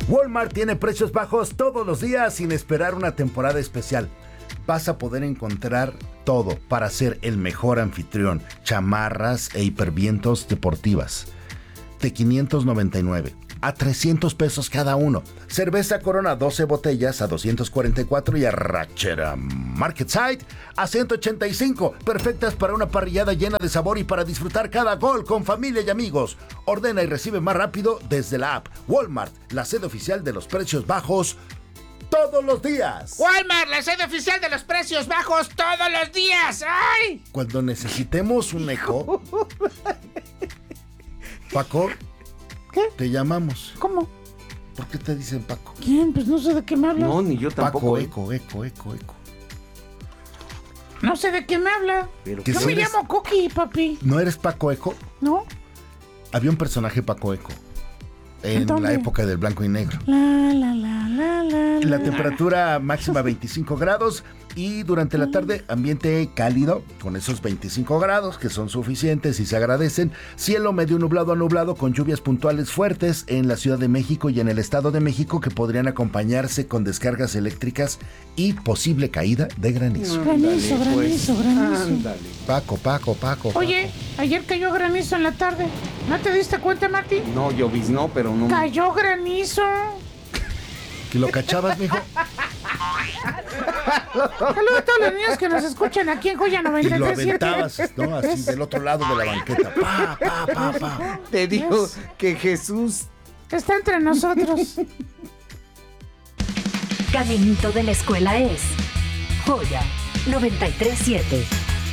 Walmart tiene precios bajos todos los días sin esperar una temporada especial. Vas a poder encontrar todo para ser el mejor anfitrión. Chamarras e hipervientos deportivas de $599 a $300 cada uno. Cerveza Corona 12 botellas a $244 y arrachera Market Side a $185. Perfectas para una parrillada llena de sabor y para disfrutar cada gol con familia y amigos. Ordena y recibe más rápido desde la app. Walmart, la sede oficial de los precios bajos todos los días. Walmart, la sede oficial de los precios bajos todos los días. ¡Ay! Cuando necesitemos un eco, Paco, ¿qué? Te llamamos. ¿Cómo? ¿Por qué te dicen Paco? ¿Quién? Pues no sé de qué me hablas. No, ni yo tampoco. Paco, eco. No sé de qué me habla. Pero Yo me llamo Cookie, papi. ¿No eres Paco Eco? ¿No? Había un personaje Paco Eco en ¿Dónde? la época del blanco y negro. La temperatura máxima 25 grados y durante la tarde ambiente cálido con esos 25 grados que son suficientes y se agradecen. Cielo medio nublado a nublado con lluvias puntuales fuertes en la Ciudad de México y en el Estado de México que podrían acompañarse con descargas eléctricas y posible caída de granizo. Granizo. Ándale. Paco. Oye, ayer cayó granizo en la tarde. ¿No te diste cuenta, Martín? No, lloviznó, pero no. Cayó granizo. ¿Que lo cachabas, mijo? Saludos a todos los niños que nos escuchan aquí en Joya Y lo 93.7. aventabas, ¿no? Así del otro lado de la banqueta. Pa. Te digo que Jesús Está entre nosotros. Caminito de la escuela es Joya 93.7.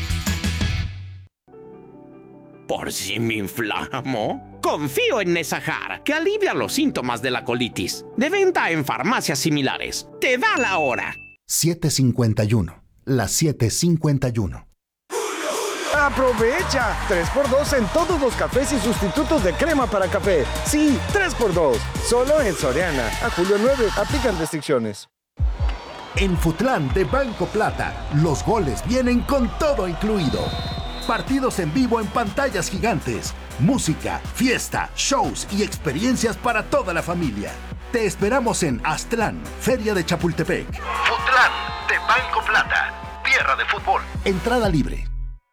Por si me inflamo, confío en Nesajar, que alivia los síntomas de la colitis. De venta en farmacias similares. Te da la hora. 7:51. Las 7:51. ¡Aprovecha! 3x2 en todos los cafés y sustitutos de crema para café. Sí, 3x2. Solo en Soriana. A julio 9. Aplican restricciones. En Futlán de Banco Plata, los goles vienen con todo incluido. Partidos en vivo en pantallas gigantes, música, fiesta, shows y experiencias para toda la familia. Te esperamos en Aztlán, Feria de Chapultepec. Futlán de Banco Plata, tierra de fútbol. Entrada libre.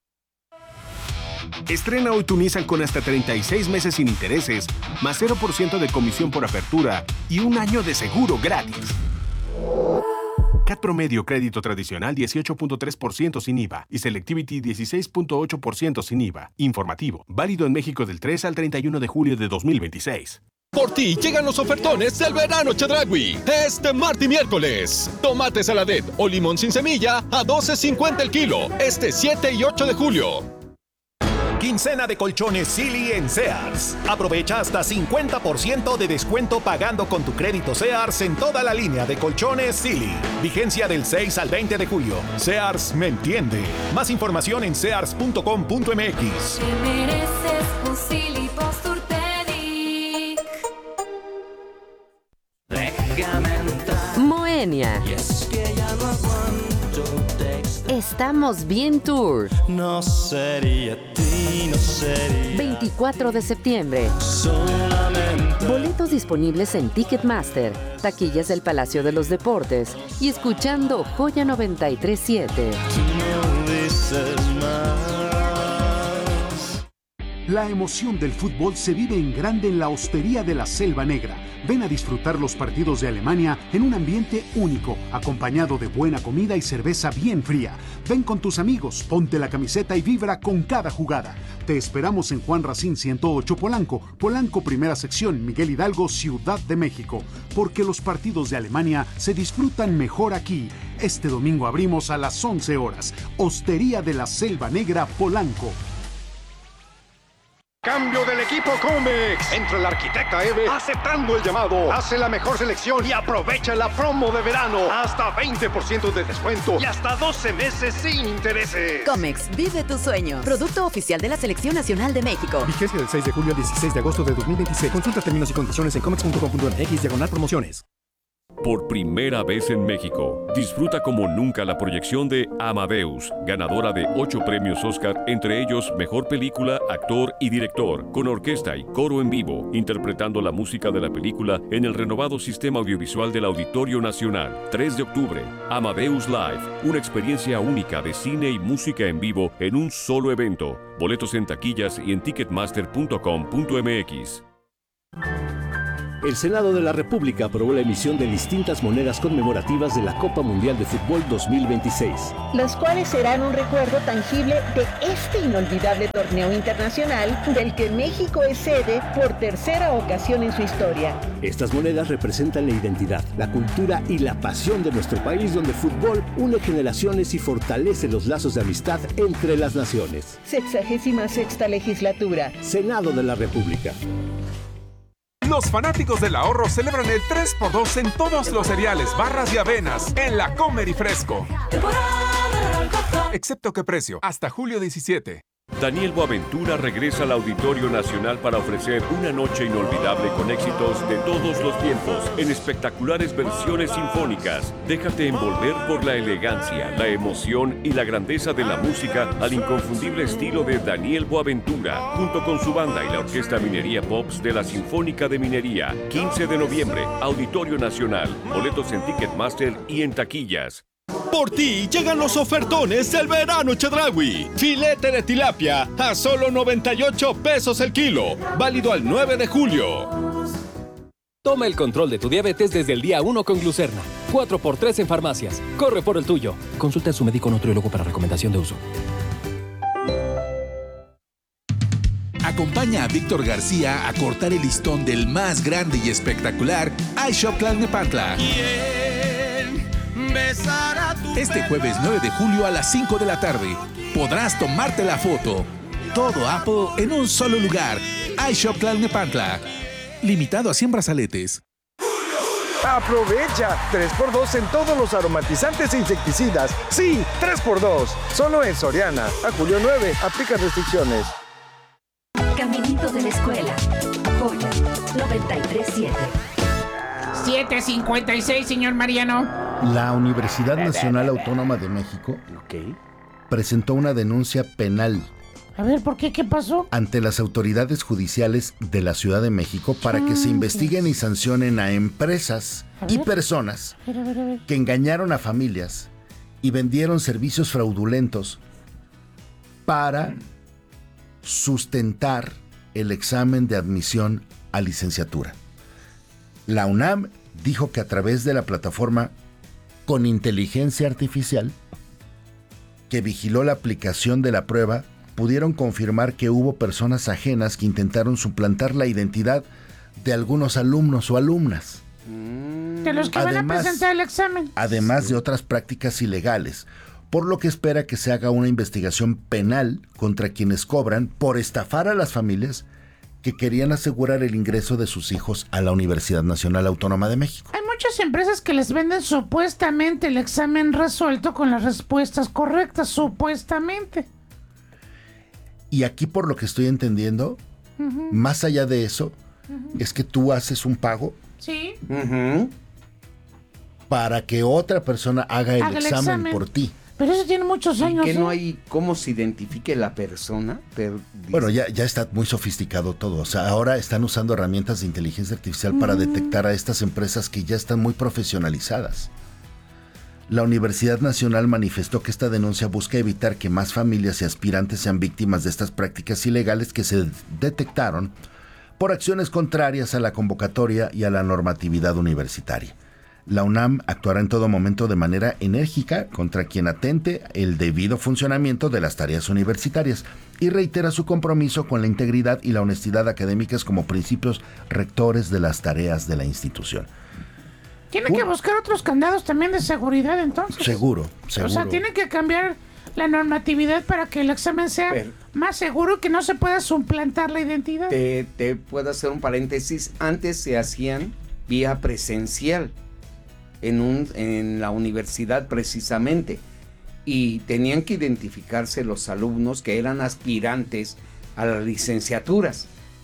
Estrena hoy tu Nissan con hasta 36 meses sin intereses, más 0% de comisión por apertura y un año de seguro gratis. CAT promedio crédito tradicional 18.3% sin IVA y Selectivity 16.8% sin IVA. Informativo. Válido en México del 3 al 31 de julio de 2026. Por ti llegan los ofertones del verano Chedraui. Este martes y miércoles. Tomate saladet o limón sin semilla a $12.50 el kilo. Este 7 y 8 de julio. Quincena de colchones Silly en Sears. Aprovecha hasta 50% de descuento pagando con tu crédito Sears en toda la línea de colchones Silly. Vigencia del 6 al 20 de julio. Sears me entiende. Más información en sears.com.mx. Moenia. Estamos bien Tour. No sería ti, no sería 24 de septiembre. solamente. Boletos disponibles en Ticketmaster, taquillas del Palacio de los Deportes y escuchando Joya 93.7. No dices más. La emoción del fútbol se vive en grande en la Hostería de la Selva Negra. Ven a disfrutar los partidos de Alemania en un ambiente único, acompañado de buena comida y cerveza bien fría. Ven con tus amigos, ponte la camiseta y vibra con cada jugada. Te esperamos en Juan Racine 108 Polanco, primera sección, Miguel Hidalgo, Ciudad de México. Porque los partidos de Alemania se disfrutan mejor aquí. Este domingo abrimos a las 11 horas. Hostería de la Selva Negra, Polanco. Cambio del equipo Comex. Entra la arquitecta Eve aceptando el llamado. Hace la mejor selección y aprovecha la promo de verano. Hasta 20% de descuento y hasta 12 meses sin intereses. Comex, vive tu sueño. Producto oficial de la Selección Nacional de México. Vigencia del 6 de julio al 16 de agosto de 2026. Consulta términos y condiciones en comex.com.mx/promociones. Por primera vez en México, disfruta como nunca la proyección de Amadeus, ganadora de 8 premios Oscar, entre ellos Mejor Película, Actor y Director, con orquesta y coro en vivo, interpretando la música de la película en el renovado sistema audiovisual del Auditorio Nacional. 3 de octubre, Amadeus Live, una experiencia única de cine y música en vivo en un solo evento. Boletos en taquillas y en ticketmaster.com.mx. El Senado de la República aprobó la emisión de distintas monedas conmemorativas de la Copa Mundial de Fútbol 2026. Las cuales serán un recuerdo tangible de este inolvidable torneo internacional del que México es sede por tercera ocasión en su historia. Estas monedas representan la identidad, la cultura y la pasión de nuestro país, donde el fútbol une generaciones y fortalece los lazos de amistad entre las naciones. 66ª legislatura. Senado de la República. Los fanáticos del ahorro celebran el 3x2 en todos los cereales, barras y avenas en la Comer y Fresco. Excepto qué precio, hasta julio 17. Daniel Boaventura regresa al Auditorio Nacional para ofrecer una noche inolvidable con éxitos de todos los tiempos en espectaculares versiones sinfónicas. Déjate envolver por la elegancia, la emoción y la grandeza de la música al inconfundible estilo de Daniel Boaventura, junto con su banda y la Orquesta Minería Pops de la Sinfónica de Minería. 15 de noviembre, Auditorio Nacional. Boletos en Ticketmaster y en taquillas. Por ti llegan los ofertones del verano Chedraui. Filete de tilapia a solo 98 pesos el kilo. Válido al 9 de julio. Toma el control de tu diabetes desde el día 1 con Glucerna. 4x3 en farmacias. Corre por el tuyo. Consulta a su médico nutriólogo para recomendación de uso. Acompaña a Víctor García a cortar el listón del más grande y espectacular iShop Tlalnepantla. Este jueves 9 de julio a las 5 de la tarde podrás tomarte la foto. Todo Apple en un solo lugar. iShop Tlalnepantla. Limitado a 100 brazaletes. ¡Aprovecha! 3x2 en todos los aromatizantes e insecticidas. ¡Sí! 3x2. Solo en Soriana. A julio 9. Aplica restricciones. Caminito de la escuela. Joya 93.7. 7:56, señor Mariano. La Universidad Nacional Autónoma de México presentó una denuncia penal. A ver, ¿por qué? ¿Qué pasó? Ante las autoridades judiciales de la Ciudad de México para que se investiguen y sancionen a empresas y personas que engañaron a familias y vendieron servicios fraudulentos para sustentar el examen de admisión a licenciatura. La UNAM dijo que a través de la plataforma con inteligencia artificial que vigiló la aplicación de la prueba, pudieron confirmar que hubo personas ajenas que intentaron suplantar la identidad de algunos alumnos o alumnas. De los que van a presentar el examen. Además de otras prácticas ilegales, por lo que espera que se haga una investigación penal contra quienes cobran por estafar a las familias que querían asegurar el ingreso de sus hijos a la Universidad Nacional Autónoma de México. Hay muchas empresas que les venden supuestamente el examen resuelto con las respuestas correctas, supuestamente. Y aquí, por lo que estoy entendiendo, más allá de eso, es que tú haces un pago para que otra persona haga el examen por ti. Pero eso tiene muchos años. ¿Y que no hay cómo se identifique la persona? Bueno, ya está muy sofisticado todo. O sea, ahora están usando herramientas de inteligencia artificial para detectar a estas empresas que ya están muy profesionalizadas. La Universidad Nacional manifestó que esta denuncia busca evitar que más familias y aspirantes sean víctimas de estas prácticas ilegales que se detectaron por acciones contrarias a la convocatoria y a la normatividad universitaria. La UNAM actuará en todo momento de manera enérgica contra quien atente el debido funcionamiento de las tareas universitarias y reitera su compromiso con la integridad y la honestidad académicas como principios rectores de las tareas de la institución. Tiene que buscar otros candados también de seguridad, entonces. Seguro. O sea, tiene que cambiar la normatividad para que el examen sea más seguro y que no se pueda suplantar la identidad. Te puedo hacer un paréntesis. Antes se hacían vía presencial en la universidad precisamente, y tenían que identificarse los alumnos que eran aspirantes a las licenciaturas,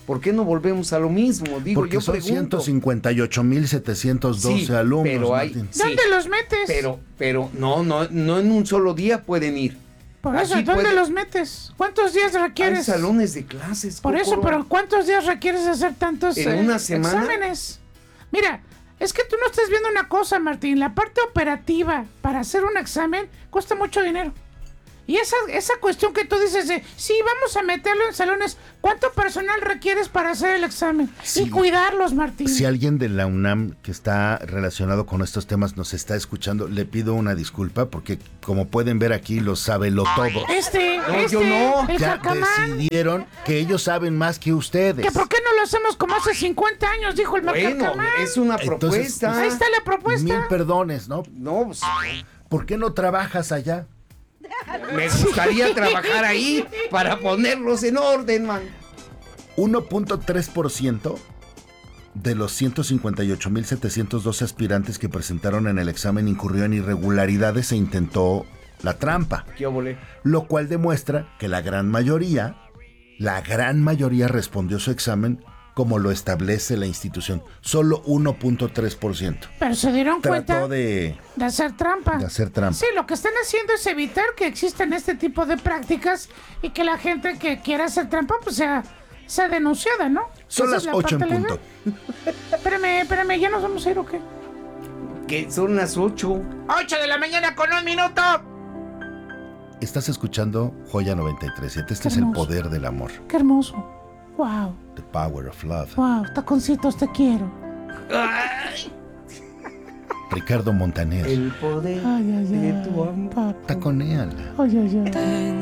¿Por qué no volvemos a lo mismo? Digo, porque yo son pregunto. 158,712 alumnos. Pero Martín. ¿Dónde los metes? Pero no en un solo día pueden ir. Por eso, ¿dónde los metes? ¿Cuántos días requieres? Hay salones de clases. Por eso, pero ¿cuántos días requieres hacer tantos ¿En una semana? exámenes? Mira, es que tú no estás viendo una cosa, Martín. La parte operativa para hacer un examen cuesta mucho dinero. Y esa cuestión que tú dices de, sí, vamos a meterlo en salones, ¿cuánto personal requieres para hacer el examen? Sí. Y cuidarlos, Martín. Si alguien de la UNAM que está relacionado con estos temas nos está escuchando, le pido una disculpa porque como pueden ver aquí los sabelotodos. Yo no. Ya decidieron que ellos saben más que ustedes. ¿Que por qué no lo hacemos como hace 50 años? Dijo el Macacamán. Bueno, es una propuesta. Entonces, ahí está la propuesta. 1000 perdones, ¿no? No, pues, ¿por qué no trabajas allá? Me gustaría trabajar ahí para ponerlos en orden, man. 1.3% de los 158,712 aspirantes que presentaron en el examen incurrió en irregularidades e intentó la trampa. ¿Qué obole? Lo cual demuestra que la gran mayoría respondió su examen como lo establece la institución. Solo 1.3%. Pero se dieron cuenta Trató de hacer trampa. De hacer trampa. Sí, lo que están haciendo es evitar que existan este tipo de prácticas y que la gente que quiera hacer trampa pues sea denunciada, ¿no? Son las 8 en punto. Espérame, ¿ya nos vamos a ir o qué? Que son las 8. 8 de la mañana con 1 minuto. Estás escuchando Joya 93.7. Este es el poder del amor. Qué hermoso. Wow. The power of love. Wow, taconcitos, te quiero. Ay. Ricardo Montaner. El poder de tu amor. Taconéala. Ay.